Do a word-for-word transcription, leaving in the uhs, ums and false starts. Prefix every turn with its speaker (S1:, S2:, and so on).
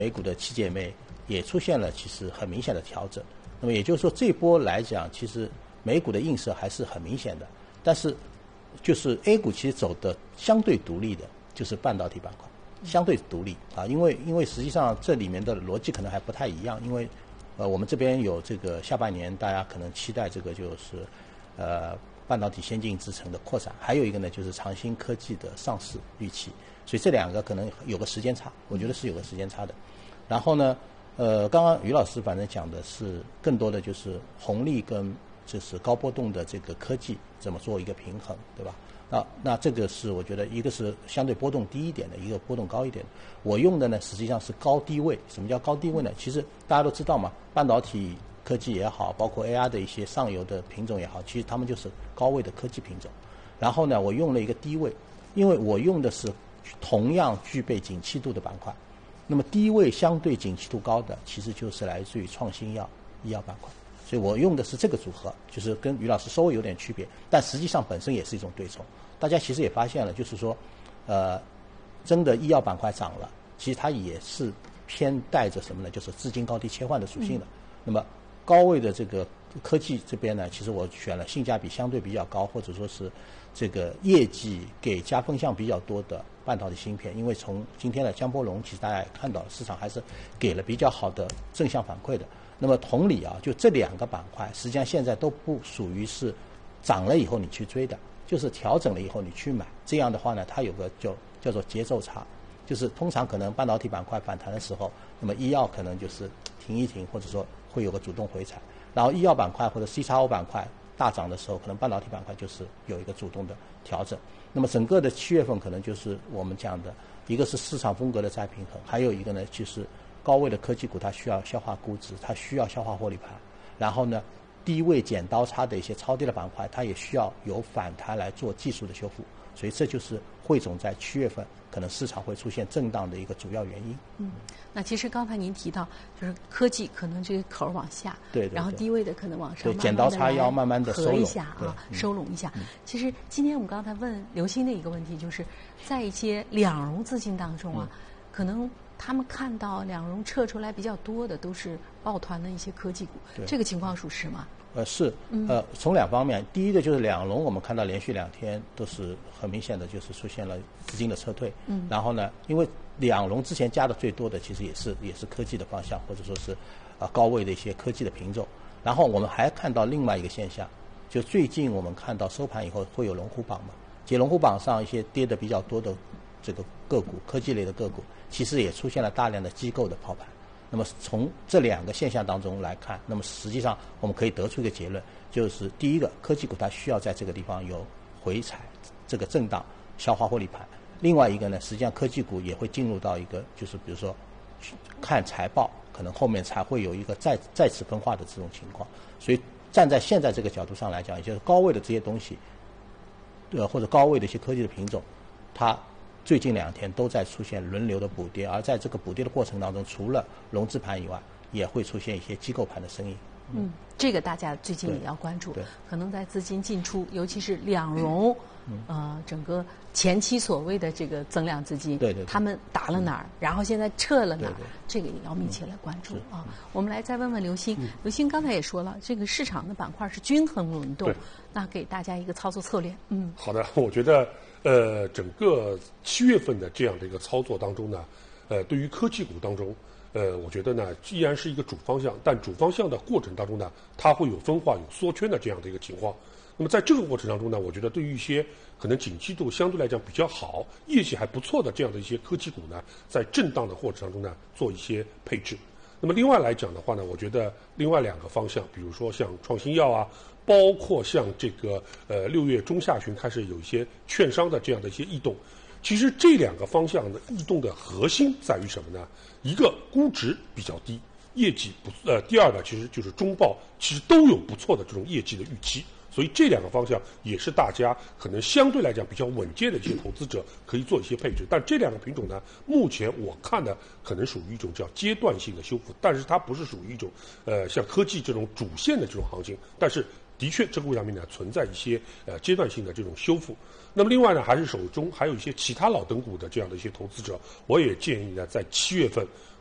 S1: 美股的七姐妹也出现了其实很明显的调整。那么也就是说，这波来讲，其实美股的映射还是很明显的。但是，就是 A 股其实走的相对独立的，就是半导体板块，相对独立啊，因为因为实际上这里面的逻辑可能还不太一样，因为呃我们这边有这个下半年大家可能期待这个就是呃半导体先进制程的扩展，还有一个呢就是长兴科技的上市预期，所以这两个可能有个时间差，我觉得是有个时间差的。然后呢，呃，刚刚于老师反正讲的是更多的就是红利跟就是高波动的这个科技怎么做一个平衡，对吧？那那这个是我觉得一个是相对波动低一点的，一个波动高一点的。我用的呢实际上是高低位。什么叫高低位呢？其实大家都知道嘛，半导体科技也好，包括 A R 的一些上游的品种也好，其实它们就是高位的科技品种。然后呢，我用了一个低位，因为我用的是同样具备景气度的板块。那么低位相对景气度高的，其实就是来自于创新药、医药板块。所以我用的是这个组合，就是跟于老师稍微有点区别，但实际上本身也是一种对冲。大家其实也发现了，就是说，呃，真的医药板块涨了，其实它也是偏带着什么呢？就是资金高低切换的属性的。嗯、那么高位的这个科技这边呢，其实我选了性价比相对比较高，或者说是这个业绩给加分项比较多的半导体芯片。因为从今天的江波龙，其实大家也看到市场还是给了比较好的正向反馈的。那么同理啊，就这两个板块，实际上现在都不属于是涨了以后你去追的，就是调整了以后你去买。这样的话呢，它有个叫叫做节奏差，就是通常可能半导体板块反弹的时候，那么医药可能就是停一停，或者说会有个主动回踩。然后医药板块或者 C X O 板块大涨的时候，可能半导体板块就是有一个主动的调整。那么整个的七月份可能就是我们讲的，一个是市场风格的再平衡，还有一个呢就是高位的科技股它需要消化估值，它需要消化获利盘，然后呢低位剪刀差的一些超低的板块，它也需要有反弹来做技术的修复。所以这就是汇总在七月份可能市场会出现震荡的一个主要原因。
S2: 嗯，那其实刚才您提到，就是科技可能这个口往下，
S1: 对, 对, 对，
S2: 然后低位的可能往上
S1: 对，剪刀差腰慢慢的收
S2: 一下啊，
S1: 嗯、
S2: 收拢一下、
S1: 嗯。
S2: 其实今天我们刚才问刘鑫的一个问题，就是在一些两融资金当中啊，嗯、可能他们看到两融撤出来比较多的都是抱团的一些科技股，这个情况属实吗？
S1: 呃是，呃从两方面，第一个就是两融，我们看到连续两天都是很明显的，就是出现了资金的撤退。嗯，然后呢，因为两融之前加的最多的其实也是也是科技的方向，或者说是啊、呃、高位的一些科技的品种。然后我们还看到另外一个现象，就最近我们看到收盘以后会有龙虎榜嘛，其实龙虎榜上一些跌的比较多的这个个股，科技类的个股，其实也出现了大量的机构的抛盘。那么从这两个现象当中来看，那么实际上我们可以得出一个结论，就是第一个，科技股它需要在这个地方有回踩，这个震荡消化获利盘；另外一个呢，实际上科技股也会进入到一个就是比如说看财报，可能后面才会有一个再再次分化的这种情况。所以站在现在这个角度上来讲，也就是高位的这些东西，呃或者高位的一些科技的品种，它最近两天都在出现轮流的补跌，而在这个补跌的过程当中，除了融资盘以外，也会出现一些机构盘的声音。
S2: 嗯，这个大家最近也要关注，可能在资金进出，尤其是两融，嗯、呃，整个前期所谓的这个增量资金，
S1: 对 对, 对，
S2: 他们打了哪儿、嗯，然后现在撤了哪儿，
S1: 对对
S2: 这个也要密切来关注、
S1: 嗯、
S2: 啊。我们来再问问刘鑫，嗯、刘鑫刚才也说了，这个市场的板块是均衡轮动，那给大家一个操作策略。嗯，
S3: 好的，我觉得。呃，整个七月份的这样的一个操作当中呢，呃，对于科技股当中，呃，我觉得呢依然是一个主方向，但主方向的过程当中呢，它会有分化、有缩圈的这样的一个情况。那么在这个过程当中呢，我觉得对于一些可能景气度相对来讲比较好、业绩还不错的这样的一些科技股呢，在震荡的过程当中呢，做一些配置。那么另外来讲的话呢，我觉得另外两个方向，比如说像创新药啊。包括像这个呃六月中下旬开始有一些券商的这样的一些异动，其实这两个方向的异动的核心在于什么呢？一个估值比较低，业绩不呃，第二呢其实就是中报其实都有不错的这种业绩的预期，所以这两个方向也是大家可能相对来讲比较稳健的一些投资者可以做一些配置。但这两个品种呢，目前我看呢可能属于一种叫阶段性的修复，但是它不是属于一种呃像科技这种主线的这种行情，但是的确，这个位上面呢存在一些呃阶段性的这种修复。那么另外呢，还是手中还有一些其他老等股的这样的一些投资者，我也建议呢，在七月份